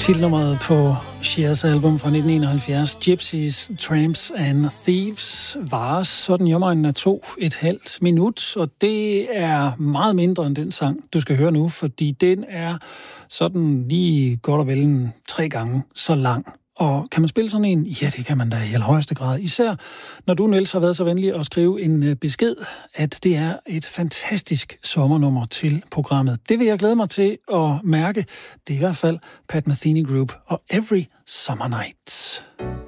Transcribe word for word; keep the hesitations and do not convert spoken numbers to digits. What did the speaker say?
Titelnummeret på Cher's album fra nitten enoghalvfjerds, Gypsies, Tramps and Thieves, varer sådan i omegnen af to et halvt minut, og det er meget mindre end den sang, du skal høre nu, fordi den er sådan lige godt og vel en tre gange så lang. Og kan man spille sådan en? Ja, det kan man da i allerhøjeste grad. Især når du, Niels, har været så venlig at skrive en besked, at det er et fantastisk sommernummer til programmet. Det vil jeg glæde mig til at mærke. Det er i hvert fald Pat Metheny Group og Every Summer Night.